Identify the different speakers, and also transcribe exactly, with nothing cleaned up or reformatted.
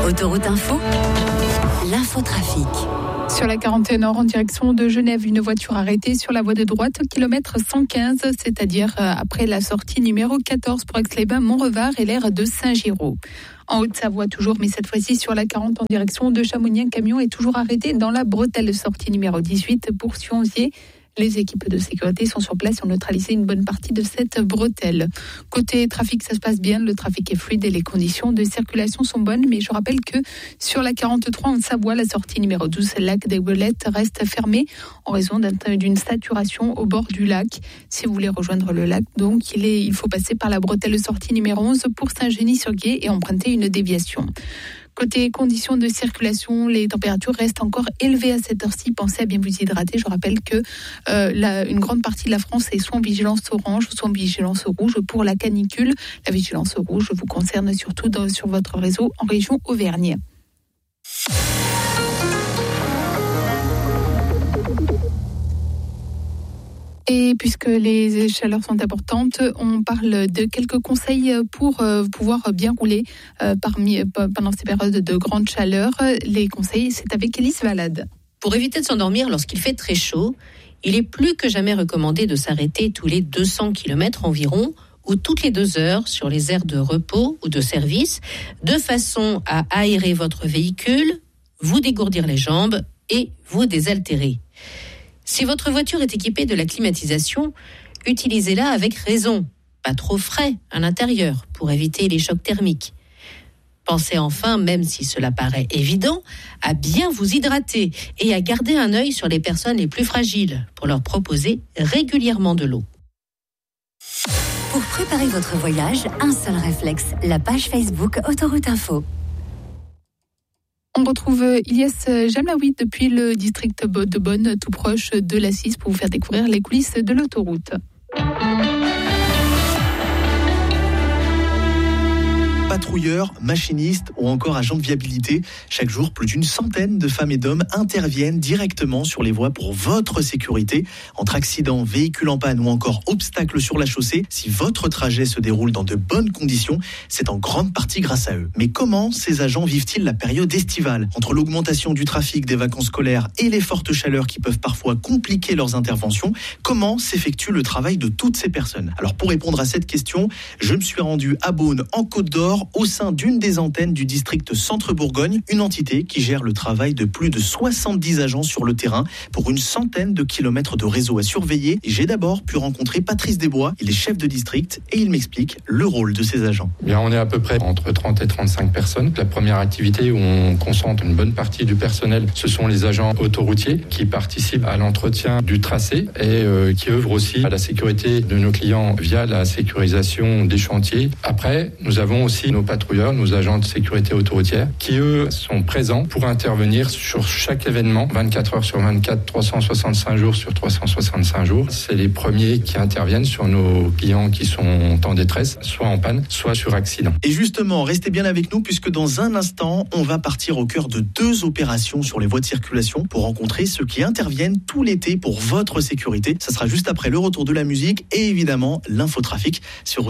Speaker 1: Autoroute Info, l'infotrafic.
Speaker 2: Sur la quarante et un Nord en direction de Genève, une voiture arrêtée sur la voie de droite au kilomètre cent quinze, c'est-à-dire après la sortie numéro quatorze pour Aix-les-Bains-Montrevard et l'aire de Saint-Giraud. En Haute-Savoie toujours, mais cette fois-ci sur la quarante en direction de Chamonix, un camion est toujours arrêté dans la bretelle sortie numéro dix-huit pour Sionzier. Les équipes de sécurité sont sur place et ont neutralisé une bonne partie de cette bretelle. Côté trafic, ça se passe bien, le trafic est fluide et les conditions de circulation sont bonnes. Mais je rappelle que sur la quarante-trois en Savoie, la sortie numéro douze, lac des Belettes, reste fermée en raison d'une saturation au bord du lac. Si vous voulez rejoindre le lac, donc il, est, il faut passer par la bretelle sortie numéro onze pour Saint-Genis-sur-Guiers et emprunter une déviation. Côté conditions de circulation, les températures restent encore élevées à cette heure-ci. Pensez à bien vous hydrater. Je rappelle que euh, la, une grande partie de la France est soit en vigilance orange, soit en vigilance rouge pour la canicule. La vigilance rouge vous concerne surtout dans, sur votre réseau en région Auvergne. Et puisque les chaleurs sont importantes, on parle de quelques conseils pour euh, pouvoir bien rouler euh, parmi, pendant ces périodes de grande chaleur. Les conseils, c'est avec Élise Valade.
Speaker 3: Pour éviter de s'endormir lorsqu'il fait très chaud, il est plus que jamais recommandé de s'arrêter tous les deux cents kilomètres environ ou toutes les deux heures sur les aires de repos ou de service, de façon à aérer votre véhicule, vous dégourdir les jambes et vous désaltérer. Si votre voiture est équipée de la climatisation, utilisez-la avec raison, pas trop frais à l'intérieur pour éviter les chocs thermiques. Pensez enfin, même si cela paraît évident, à bien vous hydrater et à garder un œil sur les personnes les plus fragiles pour leur proposer régulièrement de l'eau.
Speaker 1: Pour préparer votre voyage, un seul réflexe, la page Facebook Autoroute Info.
Speaker 2: On retrouve Ilyes Jamlaoui depuis le district de Bonne, tout proche de la Cisse, pour vous faire découvrir les coulisses de l'autoroute.
Speaker 4: Patrouilleurs, machinistes ou encore agents de viabilité, chaque jour, plus d'une centaine de femmes et d'hommes interviennent directement sur les voies pour votre sécurité. Entre accidents, véhicules en panne ou encore obstacles sur la chaussée, si votre trajet se déroule dans de bonnes conditions, c'est en grande partie grâce à eux. Mais comment ces agents vivent-ils la période estivale ? Entre l'augmentation du trafic des vacances scolaires et les fortes chaleurs qui peuvent parfois compliquer leurs interventions, comment s'effectue le travail de toutes ces personnes ? Alors pour répondre à cette question, je me suis rendu à Beaune, en Côte-d'Or, au sein d'une des antennes du district Centre-Bourgogne, une entité qui gère le travail de plus de soixante-dix agents sur le terrain pour une centaine de kilomètres de réseau à surveiller. Et j'ai d'abord pu rencontrer Patrice Desbois, il est chef de district et il m'explique le rôle de ces agents.
Speaker 5: Bien, on est à peu près entre trente et trente-cinq personnes. La première activité où on concentre une bonne partie du personnel, ce sont les agents autoroutiers qui participent à l'entretien du tracé et euh, qui œuvrent aussi à la sécurité de nos clients via la sécurisation des chantiers. Après, nous avons aussi nos patrouilleurs, nos agents de sécurité autoroutière, qui eux sont présents pour intervenir sur chaque événement, vingt-quatre heures sur vingt-quatre, trois cent soixante-cinq jours sur trois cent soixante-cinq jours. C'est les premiers qui interviennent sur nos clients qui sont en détresse, soit en panne, soit sur accident.
Speaker 4: Et justement, restez bien avec nous puisque dans un instant, on va partir au cœur de deux opérations sur les voies de circulation pour rencontrer ceux qui interviennent tout l'été pour votre sécurité. Ça sera juste après le retour de la musique et évidemment l'infotrafic sur